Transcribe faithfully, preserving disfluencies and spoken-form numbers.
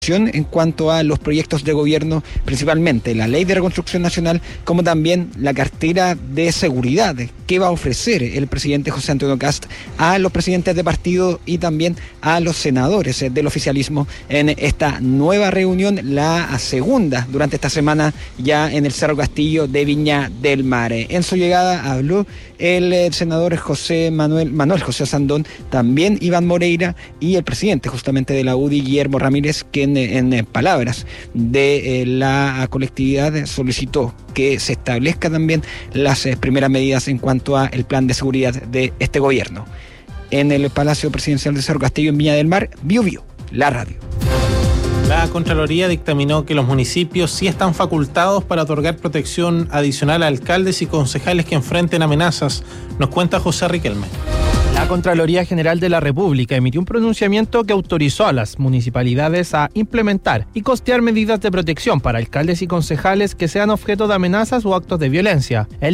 en cuanto a los proyectos de gobierno, principalmente la Ley de Reconstrucción Nacional, como también la cartera de seguridad que va a ofrecer el presidente José Antonio Kast a los presidentes de partido y también a los senadores del oficialismo en esta nueva reunión, la segunda durante esta semana ya en el Cerro Castillo de Viña del Mar. En su llegada habló el senador José Manuel, Manuel José Sandón, también Iván Moreira y el presidente justamente de la U D I, Guillermo Ramírez, que en, en palabras de eh, la colectividad solicitó que se establezcan también las eh, primeras medidas en cuanto a el plan de seguridad de este gobierno. En el Palacio Presidencial de Cerro Castillo en Viña del Mar, Bio Bio, la radio. La Contraloría dictaminó que los municipios sí están facultados para otorgar protección adicional a alcaldes y concejales que enfrenten amenazas. Nos cuenta José Riquelme. La Contraloría General de la República emitió un pronunciamiento que autorizó a las municipalidades a implementar y costear medidas de protección para alcaldes y concejales que sean objeto de amenazas o actos de violencia. El